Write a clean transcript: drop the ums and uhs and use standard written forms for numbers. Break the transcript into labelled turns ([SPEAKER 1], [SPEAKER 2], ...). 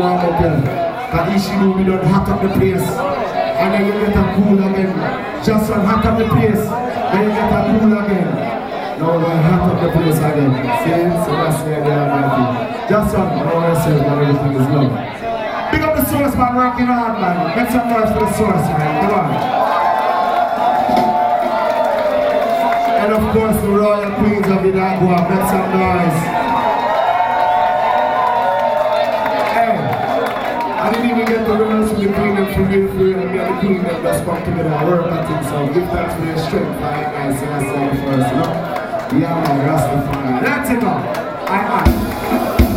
[SPEAKER 1] warm up here. Cause Ishidu we done hot up the place. And then you get a cool again. Just one hot up the place. Then you get a cool again. Now we're hot up the place again. See? So that's where they are working. Just one, know yourself and everything is love. Pick up the source man, working hard man. Make some noise for the source man. Come on. And of course the royal queens of Inagua. Make some noise. I didn't even get to rehearse with the queen and for real, and me and the queen that just come together and work at it. So give thanks for your strength, my guys, and I say it first, you know? Yeah, man, Rastafari. Let's go. I